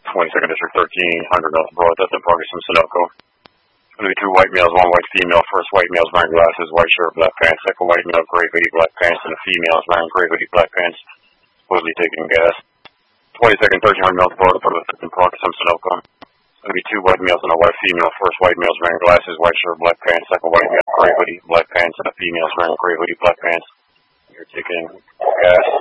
22nd District, 1300 North Broad, that's in Ferguson, Sunoco. Going to be two white males, one white female. First white male's wearing glasses, white shirt, black pants. Second white male, gray hoodie, black pants, and the female is wearing gray hoodie, black pants, supposedly taking gas. 22nd, 1300 North Broad, part of the 5th and Ferguson, Sunoco. Going to be two white males and a white female. First white male's wearing glasses, white shirt, black pants. Second white male, gray hoodie, black pants, and the female is wearing gray hoodie, black pants. You're taking gas.